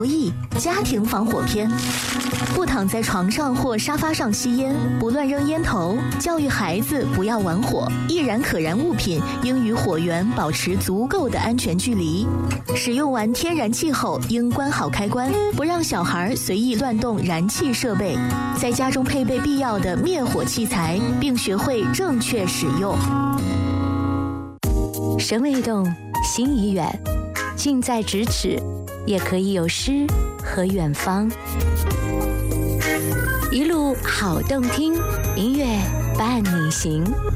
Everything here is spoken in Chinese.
留意家庭防火篇，不躺在床上或沙发上吸烟，不乱扔烟头，教育孩子不要玩火，易燃可燃物品应与火源保持足够的安全距离。使用完天然气后应关好开关，不让小孩随意乱动燃气设备。在家中配备必要的灭火器材，并学会正确使用。 身未动，心已远，近在咫尺，也可以有诗和远方。一路好动听，音乐伴你行。